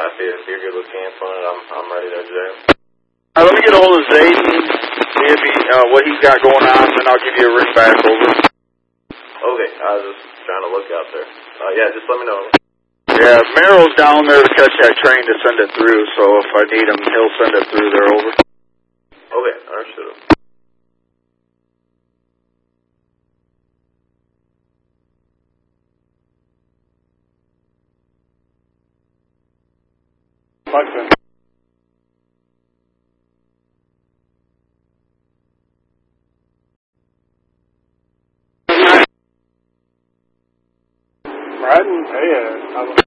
if you're good with canceling it, I'm ready to jam. Let me get a hold of Zayden, see if what he's got going on, and then I'll give you a ring back over. Okay, I was just trying to look out there. Yeah, just let me know. Yeah, Merrill's down there to catch that train to send it through, so if I need him, he'll send it through there over. Okay, understood. Buxton. Riding? Yeah.